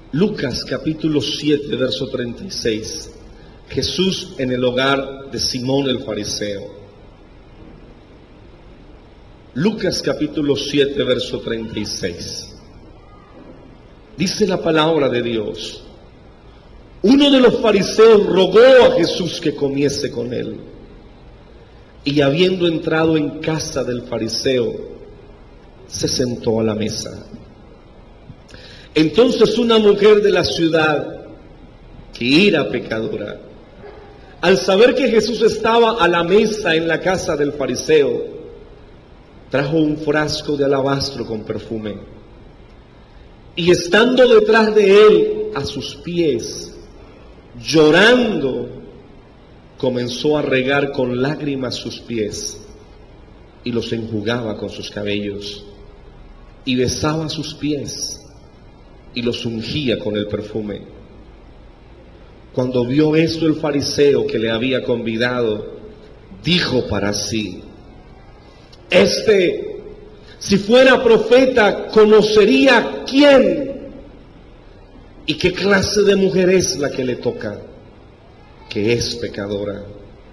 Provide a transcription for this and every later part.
Lucas capítulo 7, verso 36. Jesús en el hogar de Simón el fariseo. Lucas capítulo 7, verso 36. Dice la palabra de Dios: uno de los fariseos rogó a Jesús que comiese con él. Y habiendo entrado en casa del fariseo, se sentó a la mesa. Entonces una mujer de la ciudad, que era pecadora, al saber que Jesús estaba a la mesa en la casa del fariseo, trajo un frasco de alabastro con perfume, y estando detrás de él a sus pies, llorando, comenzó a regar con lágrimas sus pies y los enjugaba con sus cabellos, y besaba sus pies y los ungía con el perfume. Cuando vio esto el fariseo que le había convidado, dijo para sí: si fuera profeta, conocería quién y qué clase de mujer es la que le toca, que es pecadora.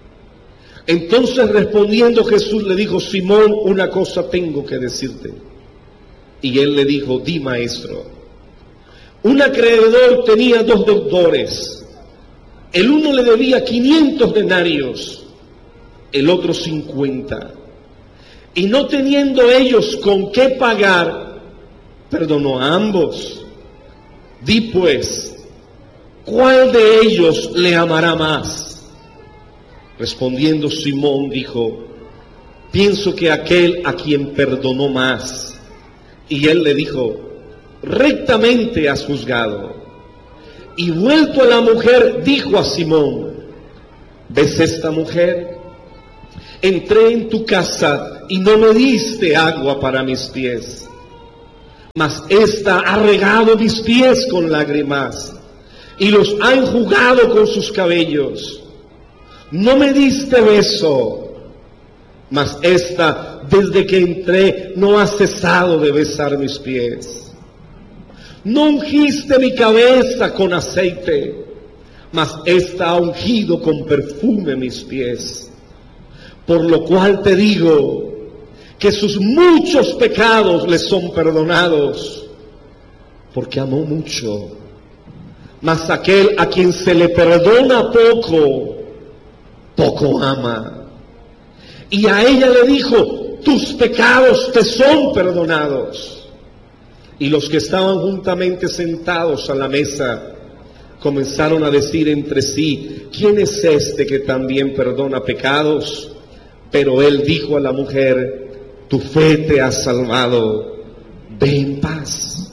Entonces respondiendo Jesús le dijo: Simón, una cosa tengo que decirte. Y él le dijo: di, maestro. Un acreedor tenía 2 deudores. El uno le debía 500 denarios, el otro 50. Y no teniendo ellos con qué pagar, perdonó a ambos. Di pues, ¿cuál de ellos le amará más? Respondiendo Simón dijo: pienso que aquel a quien perdonó más. Y él le dijo: rectamente has juzgado. Y vuelto a la mujer, dijo a Simón: ¿ves esta mujer? Entré en tu casa y no me diste agua para mis pies, mas ésta ha regado mis pies con lágrimas y los ha enjugado con sus cabellos. No me diste beso, mas ésta desde que entré no ha cesado de besar mis pies. No ungiste mi cabeza con aceite, mas ésta ha ungido con perfume mis pies. Por lo cual te digo que sus muchos pecados le son perdonados, porque amó mucho. Mas aquel a quien se le perdona poco, poco ama. Y a ella le dijo: tus pecados te son perdonados. Y los que estaban juntamente sentados a la mesa comenzaron a decir entre sí: ¿quién es este que también perdona pecados? Pero él dijo a la mujer: tu fe te ha salvado, ve en paz.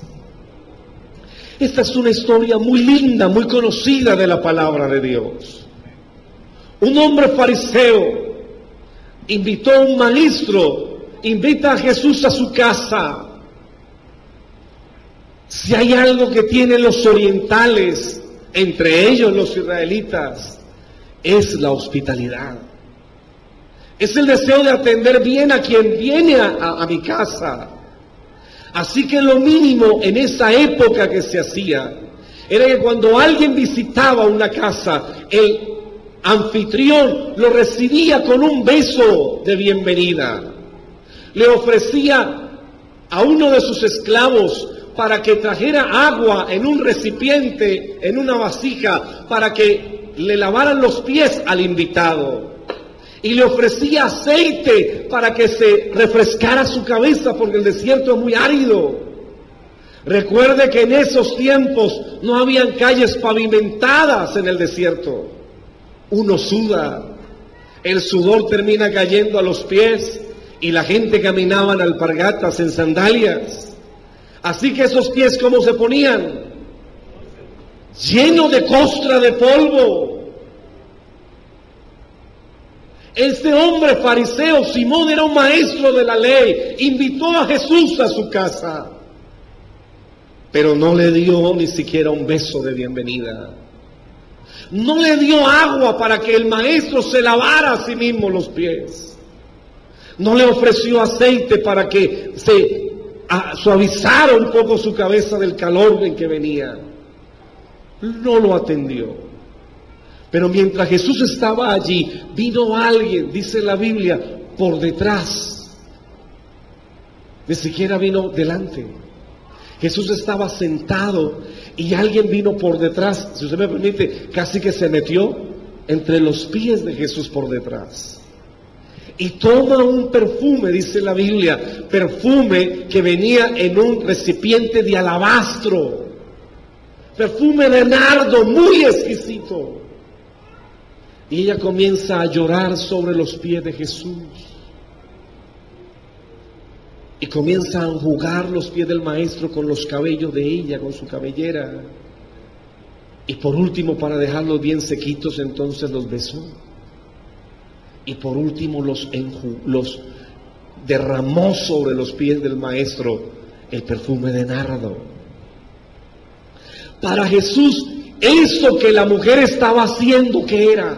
Esta es una historia muy linda, muy conocida de la palabra de Dios. Un hombre fariseo invitó a un maestro, invita a Jesús a su casa. Si hay algo que tienen los orientales, entre ellos los israelitas, es la hospitalidad. Es el deseo de atender bien a quien viene a mi casa. Así que lo mínimo en esa época que se hacía era que cuando alguien visitaba una casa, el anfitrión lo recibía con un beso de bienvenida. Le ofrecía a uno de sus esclavos para que trajera agua en un recipiente, en una vasija, para que le lavaran los pies al invitado. Y le ofrecía aceite para que se refrescara su cabeza, porque el desierto es muy árido. Recuerde que en esos tiempos no habían calles pavimentadas en el desierto. Uno suda, el sudor termina cayendo a los pies y la gente caminaba en alpargatas, en sandalias. Así que esos pies, ¿cómo se ponían? Llenos de costra de polvo. Este hombre fariseo, Simón, era un maestro de la ley, invitó a Jesús a su casa, pero no le dio ni siquiera un beso de bienvenida. No le dio agua para que el maestro se lavara a sí mismo los pies. No le ofreció aceite para que se suavizara un poco su cabeza del calor en que venía. no lo atendió. Pero mientras Jesús estaba allí, vino alguien, dice la Biblia, por detrás. Ni siquiera vino delante. Jesús estaba sentado y alguien vino por detrás, si usted me permite, casi que se metió entre los pies de Jesús por detrás. Y toma un perfume, dice la Biblia, perfume que venía en un recipiente de alabastro, perfume de nardo muy exquisito. Y ella comienza a llorar sobre los pies de Jesús. Y comienza a enjugar los pies del maestro con los cabellos de ella, con su cabellera. Y por último, para dejarlos bien sequitos, entonces los besó. Y por último los derramó sobre los pies del maestro el perfume de nardo. Para Jesús, eso que la mujer estaba haciendo, ¿qué era?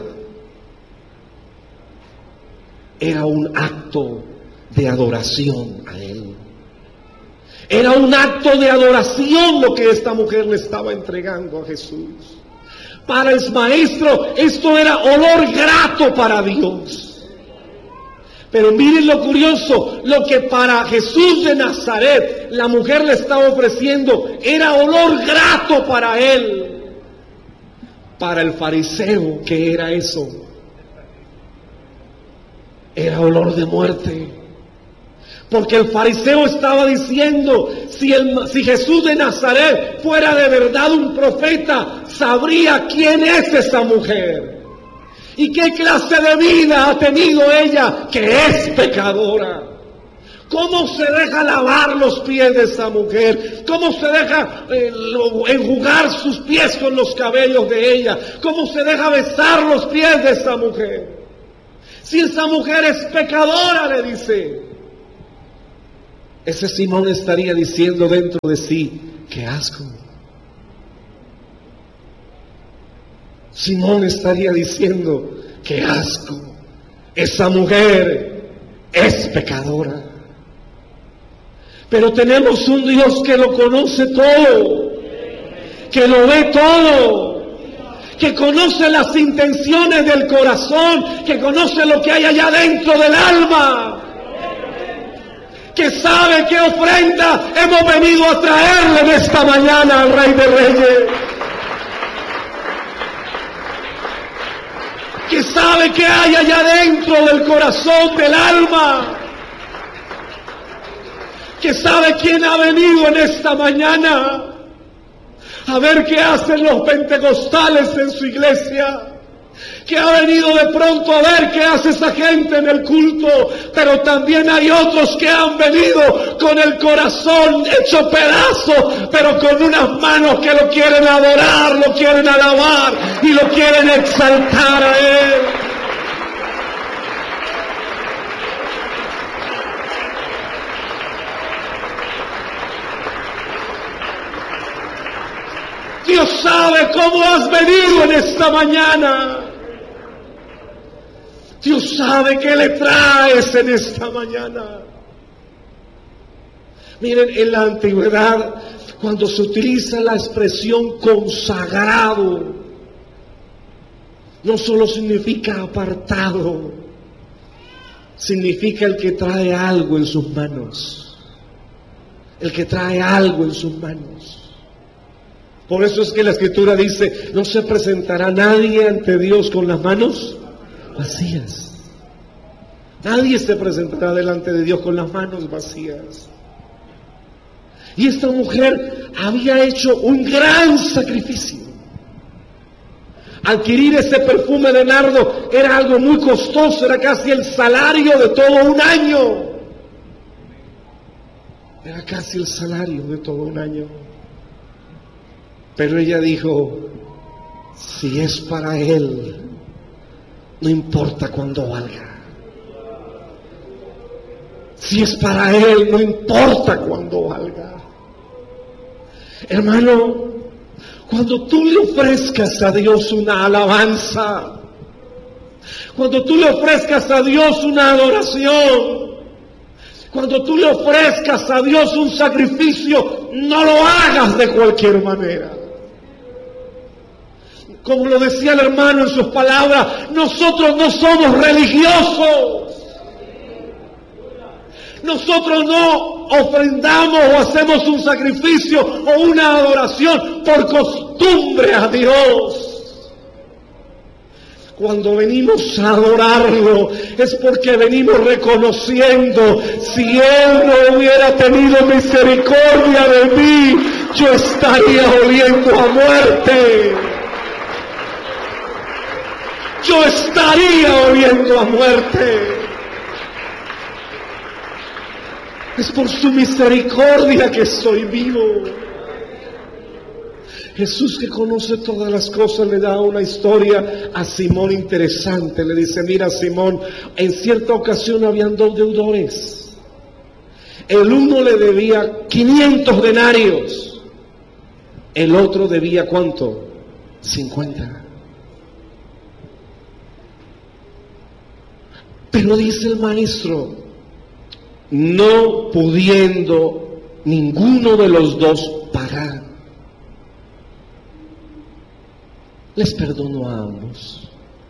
Era un acto de adoración a Él. Era un acto de adoración lo que esta mujer le estaba entregando a Jesús. Para el maestro esto era olor grato para Dios. Pero miren lo curioso, lo que para Jesús de Nazaret la mujer le estaba ofreciendo era olor grato para él. Para el fariseo, ¿qué era eso? Era olor de muerte. Porque el fariseo estaba diciendo, si Jesús de Nazaret fuera de verdad un profeta, sabría quién es esa mujer y qué clase de vida ha tenido ella, que es pecadora. ¿Cómo se deja lavar los pies de esa mujer? ¿Cómo se deja enjugar sus pies con los cabellos de ella? ¿Cómo se deja besar los pies de esa mujer? Si esa mujer es pecadora, le dice. Ese Simón estaría diciendo dentro de sí, ¡qué asco! Simón estaría diciendo, ¡qué asco! Esa mujer es pecadora. Pero tenemos un Dios que lo conoce todo, que lo ve todo, que conoce las intenciones del corazón, que conoce lo que hay allá dentro del alma, que sabe qué ofrenda hemos venido a traerle en esta mañana al Rey de Reyes, que sabe qué hay allá dentro del corazón, del alma, que sabe quién ha venido en esta mañana a ver qué hacen los pentecostales en su iglesia, que ha venido de pronto a ver qué hace esa gente en el culto, pero también hay otros que han venido con el corazón hecho pedazo, pero con unas manos que lo quieren adorar, lo quieren alabar y lo quieren exaltar a Él. Dios sabe cómo has venido en esta mañana. Dios sabe qué le traes en esta mañana. Miren, en la antigüedad, cuando se utiliza la expresión consagrado, no solo significa apartado, significa el que trae algo en sus manos. El que trae algo en sus manos. Por eso es que la Escritura dice, no se presentará nadie ante Dios con las manos vacías. Nadie se presentará delante de Dios con las manos vacías. Y esta mujer había hecho un gran sacrificio. Adquirir ese perfume de nardo era algo muy costoso, era casi el salario de todo un año. Era casi el salario de todo un año. Pero ella dijo, si es para Él, no importa cuánto valga. Si es para Él, no importa cuánto valga. Hermano, cuando tú le ofrezcas a Dios una alabanza, cuando tú le ofrezcas a Dios una adoración, cuando tú le ofrezcas a Dios un sacrificio, no lo hagas de cualquier manera. Como lo decía el hermano en sus palabras, nosotros no somos religiosos. Nosotros no ofrendamos o hacemos un sacrificio o una adoración por costumbre a Dios. Cuando venimos a adorarlo es porque venimos reconociendo, si Él no hubiera tenido misericordia de mí, yo estaría oliendo a muerte. Yo estaría oliendo a muerte. Es por su misericordia que estoy vivo. Jesús, que conoce todas las cosas, le da una historia a Simón interesante. Le dice: mira, Simón, en cierta ocasión habían dos deudores. El uno le debía 500 denarios. El otro debía ¿cuánto? 50. Pero dice el maestro, no pudiendo ninguno de los dos pagar, les perdonó a ambos.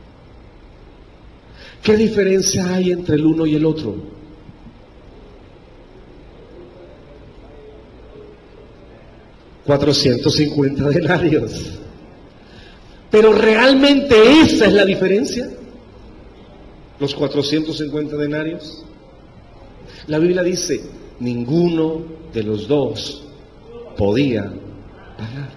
¿Qué diferencia hay entre el uno y el otro? $450 denarios. Pero realmente esa es la diferencia. Los 450 denarios. La Biblia dice, ninguno de los dos podía pagar.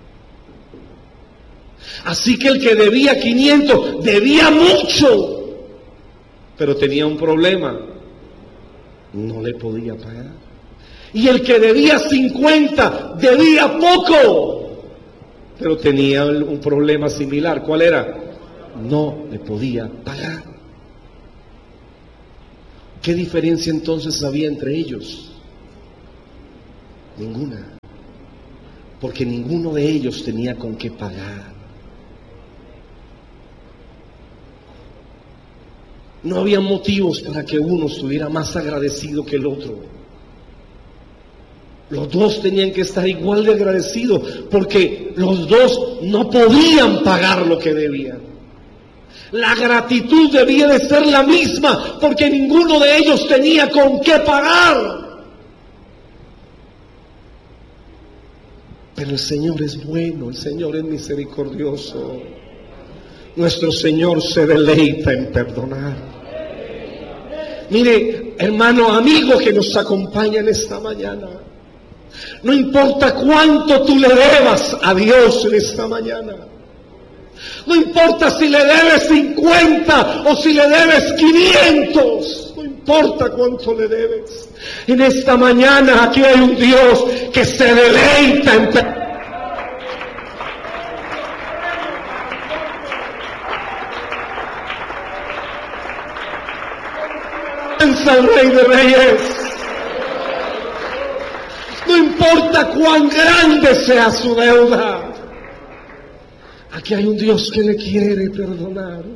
Así que el que debía 500 debía mucho, pero tenía un problema, no le podía pagar. Y el que debía 50 debía poco, pero tenía un problema similar. ¿Cuál era? No le podía pagar. ¿Qué diferencia entonces había entre ellos? Ninguna, porque ninguno de ellos tenía con qué pagar. No había motivos para que uno estuviera más agradecido que el otro. Los dos tenían que estar igual de agradecidos, porque los dos no podían pagar lo que debían. La gratitud debía de ser la misma, porque ninguno de ellos tenía con qué pagar. Pero el Señor es bueno, el Señor es misericordioso. Nuestro Señor se deleita en perdonar. Mire, hermano, amigo que nos acompaña en esta mañana, no importa cuánto tú le debas a Dios en esta mañana, no importa si le debes 50 o si le debes 500, no importa cuánto le debes. En esta mañana aquí hay un Dios que se deleita en perdonar. El Rey de Reyes. No importa cuán grande sea su deuda, aquí hay un Dios que le quiere perdonar.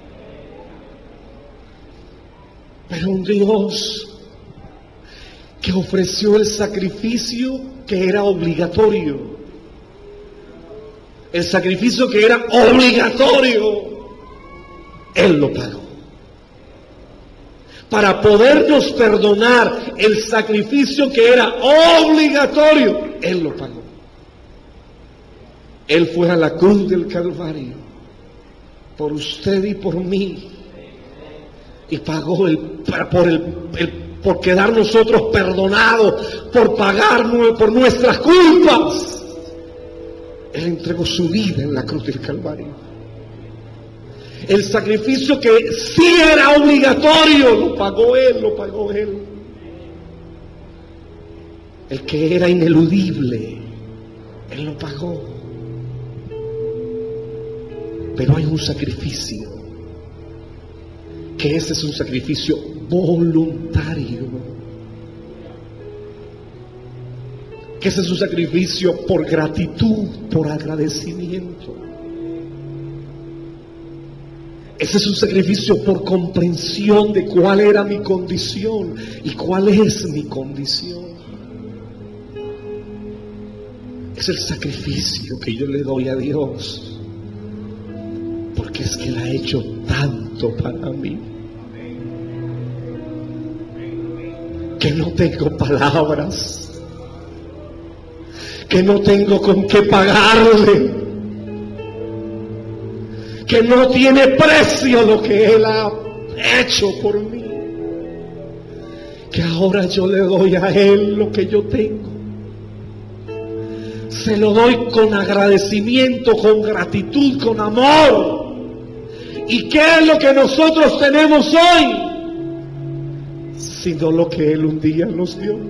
Pero un Dios que ofreció el sacrificio que era obligatorio. El sacrificio que era obligatorio, Él lo pagó. Para podernos perdonar el sacrificio que era obligatorio, Él lo pagó. Él fue a la cruz del Calvario por usted y por mí, y pagó por quedar nosotros perdonados, por pagar por nuestras culpas. Él entregó su vida en la cruz del Calvario. El sacrificio que sí era obligatorio, lo pagó Él, lo pagó Él. El que era ineludible, Él lo pagó. Pero hay un sacrificio, que ese es un sacrificio voluntario. Que ese es un sacrificio por gratitud, por agradecimiento. Ese es un sacrificio por comprensión de cuál era mi condición y cuál es mi condición. Es el sacrificio que yo le doy a Dios porque es que Él ha hecho tanto para mí, que no tengo palabras, que no tengo con qué pagarle, que no tiene precio lo que Él ha hecho por mí, que ahora yo le doy a Él lo que yo tengo. Se lo doy con agradecimiento, con gratitud, con amor. ¿Y qué es lo que nosotros tenemos hoy? Sino lo que Él un día nos dio.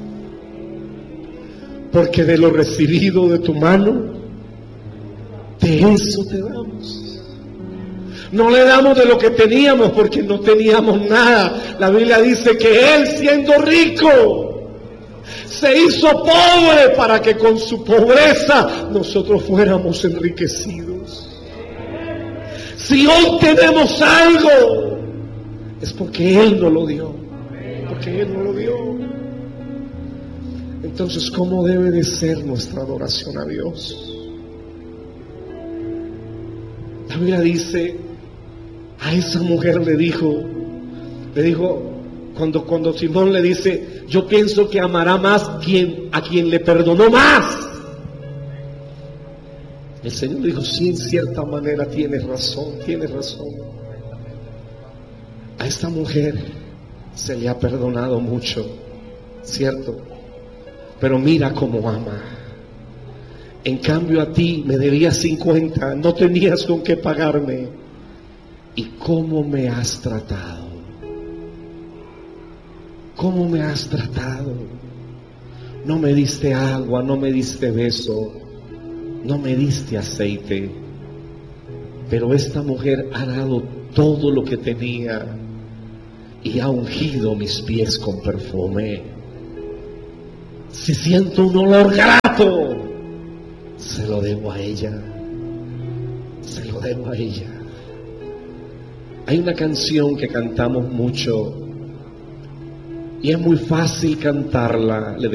Porque de lo recibido de tu mano, de eso te damos. No le damos de lo que teníamos, porque no teníamos nada. La Biblia dice que Él, siendo rico, se hizo pobre para que con su pobreza nosotros fuéramos enriquecidos. Si hoy tenemos algo, es porque Él nos lo dio. Porque Él nos lo dio. Entonces, ¿cómo debe de ser nuestra adoración a Dios? La Biblia dice, a esa mujer le dijo, cuando Simón le dice, yo pienso que amará más a quien le perdonó más. El Señor le dijo, sí, en cierta manera tienes razón. A esta mujer se le ha perdonado mucho, ¿cierto? Pero mira cómo ama. En cambio a ti me debías 50, no tenías con qué pagarme. ¿Y cómo me has tratado? ¿Cómo me has tratado? No me diste agua, no me diste beso, no me diste aceite. Pero esta mujer ha dado todo lo que tenía y ha ungido mis pies con perfume. Si siento un olor grato, se lo debo a ella. Se lo debo a ella. Hay una canción que cantamos mucho y es muy fácil cantarla.